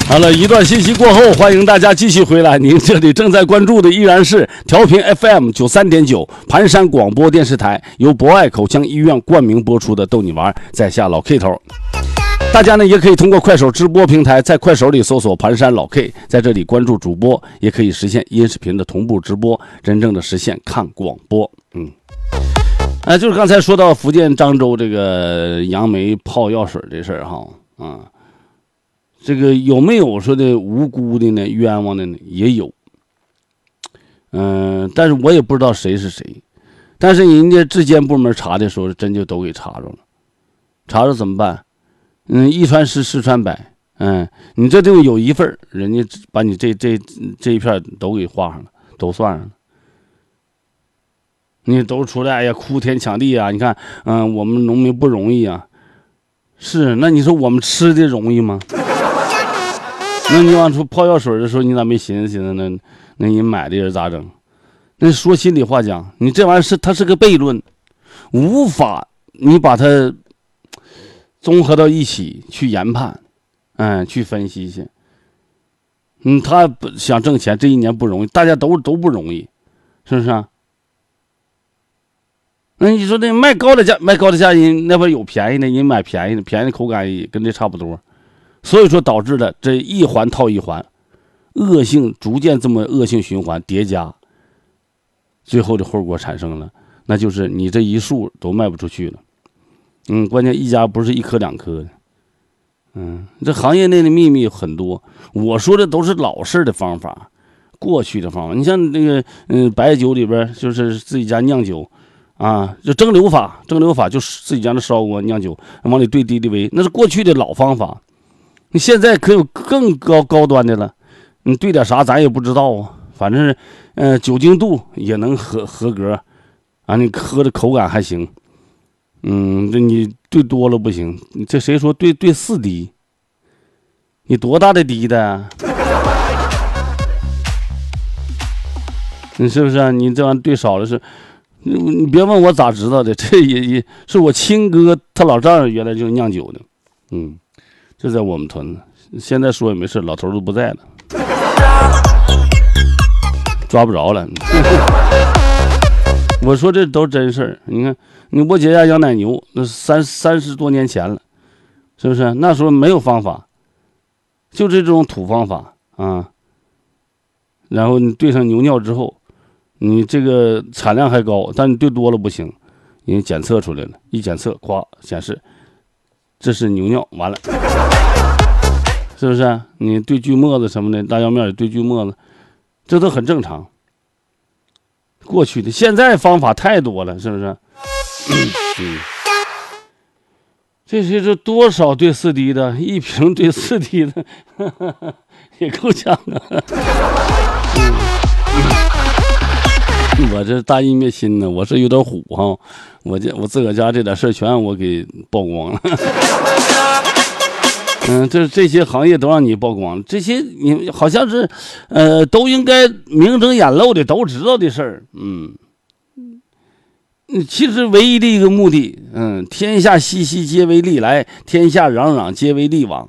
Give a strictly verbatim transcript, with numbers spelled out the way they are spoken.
好了，一段信息过后，欢迎大家继续回来。您这里正在关注的依然是调频 F M 九三点九盘山广播电视台，由博爱口腔医院冠名播出的逗你玩，在下老 K 头。大家呢也可以通过快手直播平台，在快手里搜索盘山老 K， 在这里关注主播，也可以实现音视频的同步直播，真正的实现看广播。嗯，哎、呃，就是刚才说到福建漳州这个杨梅泡药水这事儿哈，啊。这个有没有说的无辜的呢？冤枉的呢？也有。嗯、呃，但是我也不知道谁是谁。但是人家质监部门查的时候，真就都给查着了。查着怎么办？嗯，一传十，十传百。嗯，你这地方有一份，人家把你这这这一片都给画上了，都算上了。你都出来，哎呀，哭天抢地啊！你看，嗯、呃，我们农民不容易啊。是，那你说我们吃的容易吗？那你往出泡药水的时候，你咋没寻思寻思呢？那人买的人咋整？那说心里话讲，你这玩意儿是它是个悖论，无法你把它综合到一起去研判，嗯，去分析去。嗯，他想挣钱，这一年不容易，大家都都不容易，是不是啊？那你说那卖高的价，卖高的价人那边有便宜的，人买便宜的，便宜的口感也跟这差不多。所以说导致了这一环套一环，恶性逐渐这么恶性循环叠加，最后的后果产生了，那就是你这一束都卖不出去了。嗯，关键一家不是一颗两颗的。嗯，这行业内的秘密很多，我说的都是老式的方法，过去的方法。你像那个嗯白酒里边就是自己家酿酒啊，就蒸馏法，蒸馏法就是自己家的烧锅酿酒，往里兑敌敌畏，那是过去的老方法。你现在可有更高高端的了，你兑点啥咱也不知道啊。反正，呃，酒精度也能合合格，啊，你喝的口感还行。嗯，这你兑多了不行。这谁说兑兑四滴？你多大的滴的？你是不是啊？你这玩意兑少了是？你你别问我咋知道的，这也也是我亲哥他老丈人原来就是酿酒的，嗯。就在我们屯子，现在说也没事，老头都不在了，抓不着了。我说这都真事儿，你看，你我姐家养奶牛，那三三十多年前了，是不是？那时候没有方法，就这种土方法啊。然后你兑上牛尿之后，你这个产量还高，但你兑多了不行，人检测出来了，一检测，咵显示。这是牛尿，完了，是不是、啊？你兑锯沫子什么的，辣椒面里兑锯沫子，这都很正常。过去的，现在方法太多了，是不是？嗯嗯、这些是多少兑四滴的，一瓶兑四滴的，呵呵呵也够呛啊。嗯嗯、我这大义灭亲呢，我是有点虎哈，我这我自个家这点事儿全我给曝光了。嗯，这这些行业都让你曝光，这些你好像是，呃，都应该明睁眼露的都知道的事儿。嗯，其实唯一的一个目的，嗯，天下熙熙皆为利来，天下攘攘皆为利往。